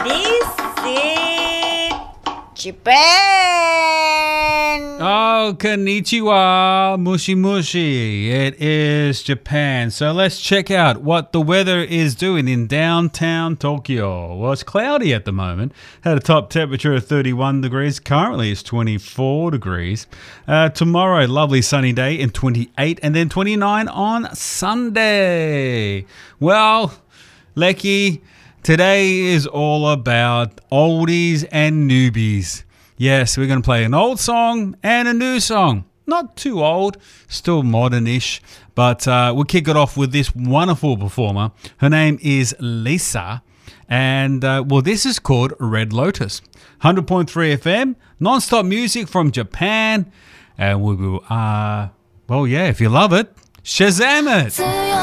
This is Japan. Oh, konnichiwa, mushi mushi. It is Japan. So let's check out what the weather is doing in downtown Tokyo. Well, it's cloudy at the moment. Had a top temperature of 31 degrees. Currently it's 24 degrees. Tomorrow, lovely sunny day and 28, and then 29 on Sunday. Well, Lecky, today is all about oldies and newbies. Yes, we're going to play an old song and a new song. Not too old, still modern-ish, but we'll kick it off with this wonderful performer. Her name is Lisa, and this is called Red Lotus. 100.3 FM, non-stop music from Japan, and we will, if you love it, Shazam it!